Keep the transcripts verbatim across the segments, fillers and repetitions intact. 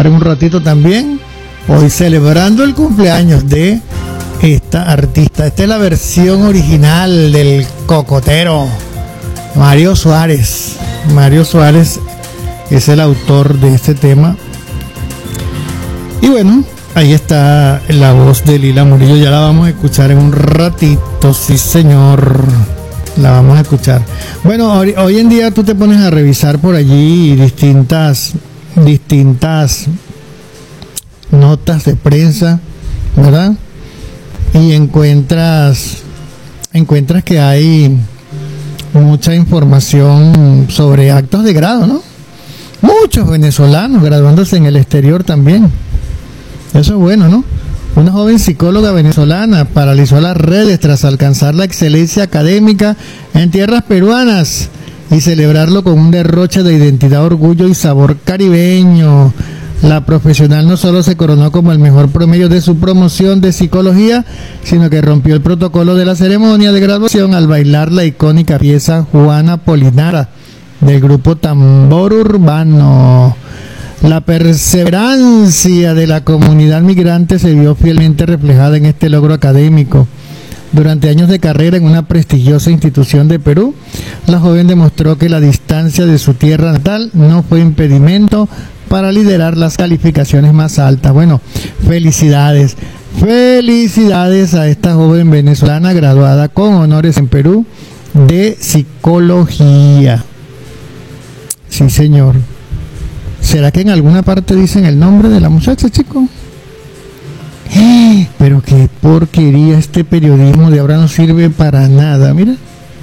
en un ratito también. Hoy celebrando el cumpleaños de esta artista. Esta es la versión original del Cocotero, Mario Suárez. Mario Suárez es el autor de este tema. Y bueno, ahí está la voz de Lila Murillo. Ya la vamos a escuchar en un ratito, sí señor. La vamos a escuchar. Bueno, hoy, hoy en día tú te pones a revisar por allí distintas, distintas notas de prensa, ¿verdad? Y encuentras, encuentras que hay mucha información sobre actos de grado, ¿no? Muchos venezolanos graduándose en el exterior también. Eso es bueno, ¿no? Una joven psicóloga venezolana paralizó las redes tras alcanzar la excelencia académica en tierras peruanas y celebrarlo con un derroche de identidad, orgullo y sabor caribeño. La profesional no solo se coronó como el mejor promedio de su promoción de psicología, sino que rompió el protocolo de la ceremonia de graduación al bailar la icónica pieza Juana Polinara del grupo Tambor Urbano. La perseverancia de la comunidad migrante se vio fielmente reflejada en este logro académico. Durante años de carrera en una prestigiosa institución de Perú, la joven demostró que la distancia de su tierra natal no fue impedimento para liderar las calificaciones más altas. Bueno, felicidades, felicidades a esta joven venezolana graduada con honores en Perú de psicología. Sí, señor. ¿Será que en alguna parte dicen el nombre de la muchacha, chico? ¡Eh! Pero qué porquería, este periodismo de ahora no sirve para nada, mira.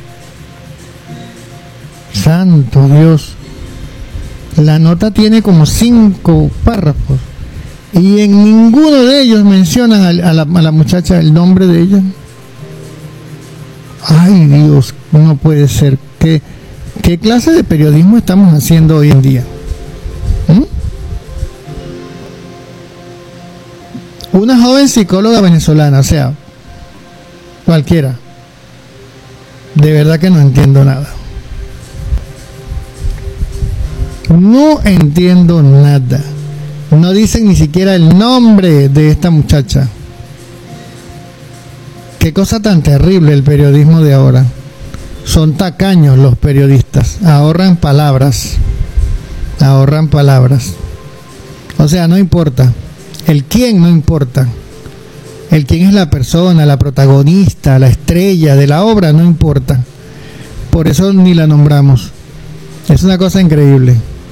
Santo Dios. La nota tiene como cinco párrafos y en ninguno de ellos mencionan a la, a la muchacha el nombre de ella. Ay, Dios, no puede ser. ¿Qué, qué clase de periodismo estamos haciendo hoy en día? ¿Mm? Una joven psicóloga venezolana, o sea, cualquiera. De verdad que no entiendo nada. No entiendo nada. No dicen ni siquiera el nombre de esta muchacha. Qué cosa tan terrible el periodismo de ahora. Son tacaños los periodistas. Ahorran palabras. Ahorran palabras. O sea, no importa. El quién no importa. El quién es la persona, la protagonista, la estrella de la obra, no importa. Por eso ni la nombramos. Es una cosa increíble.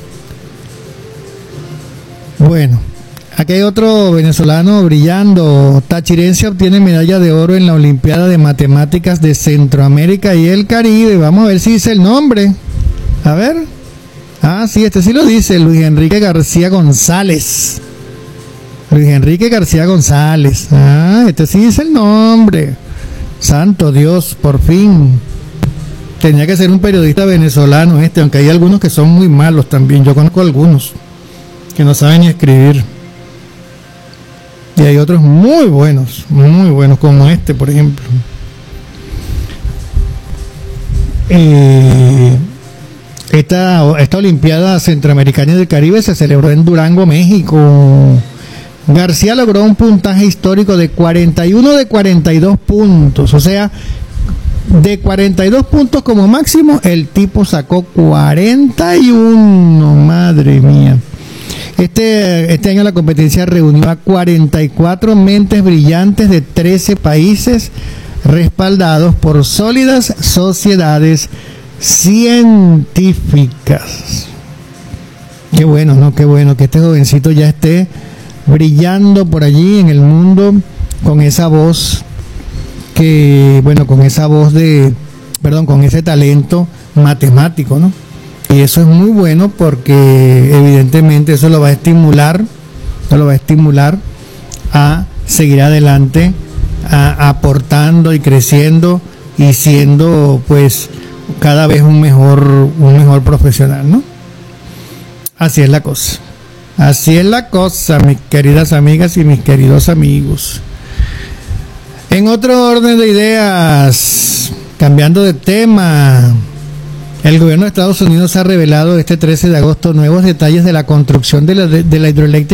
Bueno, aquí hay otro venezolano brillando. Tachirense obtiene medalla de oro en la Olimpiada de Matemáticas de Centroamérica y el Caribe. Vamos a ver si dice el nombre. A ver. Ah, sí, este sí lo dice. Luis Enrique García González. Luis Enrique García González. Ah, este sí dice el nombre. Santo Dios, por fin. Tenía que ser un periodista venezolano este, aunque hay algunos que son muy malos también. Yo conozco algunos que no saben ni escribir. Y hay otros muy buenos, muy buenos, como este, por ejemplo. Eh, esta, esta Olimpiada Centroamericana y del Caribe se celebró en Durango, México. García logró un puntaje histórico de cuarenta y uno de cuarenta y dos puntos, o sea, de cuarenta y dos puntos como máximo, el tipo sacó cuarenta y uno, madre mía. Este, este año la competencia reunió a cuarenta y cuatro mentes brillantes de trece países, respaldados por sólidas sociedades científicas. Qué bueno, ¿no? Qué bueno que este jovencito ya esté brillando por allí en el mundo con esa voz que, bueno, con esa voz de, perdón, con ese talento matemático, ¿no? Y eso es muy bueno porque evidentemente eso lo va a estimular, eso lo va a estimular a seguir adelante, a, aportando y creciendo y siendo pues cada vez un mejor, un mejor profesional, ¿no? Así es la cosa. Así es la cosa, mis queridas amigas y mis queridos amigos. En otro orden de ideas, cambiando de tema, el gobierno de Estados Unidos ha revelado este trece de agosto nuevos detalles de la construcción de la, de la hidroeléctrica